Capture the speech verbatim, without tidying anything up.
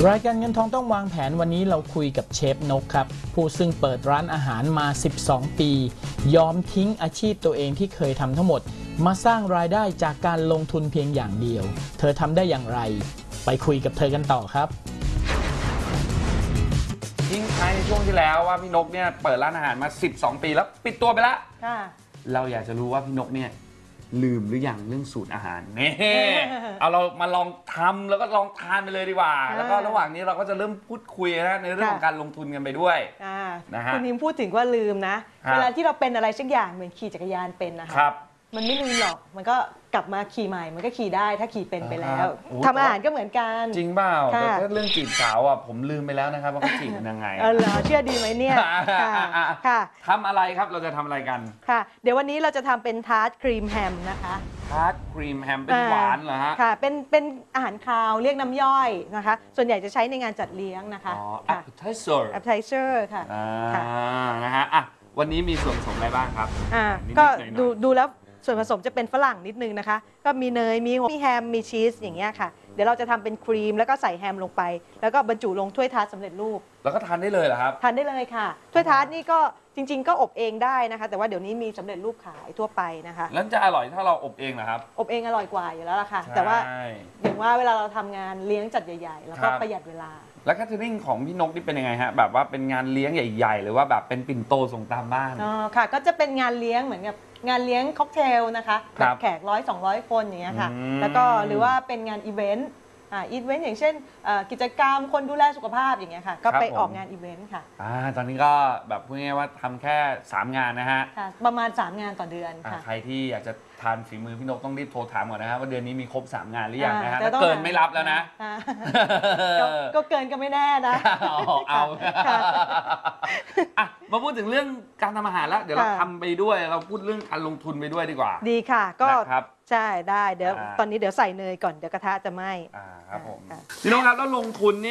รายการเงินทองต้องวางแผนวันนี้เราคุยกับเชฟนกครับผู้ซึ่งเปิดร้านอาหารมาสิบสองปียอมทิ้งอาชีพตัวเองที่เคยทำทั้งหมดมาสร้างรายได้จากการลงทุนเพียงอย่างเดียวเธอทำได้อย่างไรไปคุยกับเธอกันต่อครับทิ้งท้ายในช่วงที่แล้วว่าพี่นกเนี่ยเปิดร้านอาหารมาสิบสองปีแล้วปิดตัวไปแล้วเราอยากจะรู้ว่าพี่นกเนี่ยลืมหรือยังเรื่องสูตรอาหารนี่เอาเรามาลองทำแล้วก็ลองทานไปเลยดีกว่าแล้วก็ระหว่างนี้เราก็จะเริ่มพูดคุยนะในเรื่องของการลงทุนกันไปด้วยนะฮะคุณนิมพูดถึงว่าลืมนะเวลาที่เราเป็นอะไรสักอย่างเหมือนขี่จักรยานเป็นนะคะมันไม่ลืมหรอกมันก็กลับมาขี่ใหม่มันก็ขี่ได้ถ้าขี่เป็นไปแล้วทำอาหารก็เหมือนกันจริงเปล่าแต่ถ้าเรื่องจีบสาวอ่ะผมลืมไปแล้วนะครับว่าเขาจีบกันยังไงเออเหรอเชื่อดีไหมเนี่ยค่ะทำอะไรครับเราจะทำอะไรกันค่ะเดี๋ยววันนี้เราจะทำเป็นทาร์ตครีมแฮมนะคะทาร์ตครีมแฮมเป็นหวานเหรอฮะค่ะเป็นเป็นอาหารคาวเรียกน้ำย่อยนะคะส่วนใหญ่จะใช้ในงานจัดเลี้ยงนะคะอ๋อ appetizer appetizer ค่ะอ่านะฮะอ่ะวันนี้มีส่วนผสมอะไรบ้างครับอ่าก็ดูดูแล้วส่วนผสมจะเป็นฝรั่งนิดนึงนะคะก็มีเนยมีมีแฮมมีชีสอย่างเงี้ยค่ะเดี๋ยวเราจะทำเป็นครีมแล้วก็ใส่แฮมลงไปแล้วก็บรรจุลงถ้วยทาร์ตสำเร็จรูปแล้วก็ทานได้เลยเหรอครับทานได้เลยค่ะถ้วยทาร์ตนี่ก็จริงๆก็อบเองได้นะคะแต่ว่าเดี๋ยวนี้มีสำเร็จรูปขายทั่วไปนะคะแล้วจะอร่อยถ้าเราอบเองเหรอครับอบเองอร่อยกว่าอยู่แล้วล่ะค่ะแต่ว่าอย่างว่าเวลาเราทำงานเลี้ยงจัดใหญ่ๆแล้วก็ประหยัดเวลาแล้วแคทเทอริงของพี่นกนี่เป็นยังไงฮะแบบว่าเป็นงานเลี้ยงใหญ่ๆหรือว่าแบบเป็นปิ่นโตส่งตามบ้านอ๋อค่ะก็จะเป็นงานเลี้ยงเหมือนกับงานเลี้ยงค็อกเทลนะคะแบบแขกร้อยสองร้อยคนอย่างเงี้ยค่ะแล้วก็หรือว่าเป็นงานอีเวนต์อ่าอีเวนต์อย่างเช่นกิจกรรมคนดูแลสุขภาพอย่างเงี้ยค่ะก็ไปออกงานอีเวนต์ค่ะอ่าตอนนี้ก็แบบพูดง่ายๆว่าทำแค่สามงานนะฮะค่ะประมาณสามงานต่อเดือนค่ะใครที่อยากจะทานฝีมือพี่นกต้องรีบโทรถามก่อนนะฮะว่าเดือนนี้มีครบสามงานหรือยังนะฮะถ้าเกินไม่รับแล้วนะก็เกินก็ไม่แน่นะเอาอ่ะมาพูดถึงเรื่องการทำอาหารแล้วเดี๋ยวเราทำไปด้วยเราพูดเรื่องการลงทุนไปด้วยดีกว่าดีค่ะก็ใช่ได้เดี๋ยวตอนนี้เดี๋ยวใส่เนยก่อนเดี๋ยวกระทะจะไหม้อ่าครับผมพี่นกครับแล้วลงทุนนี่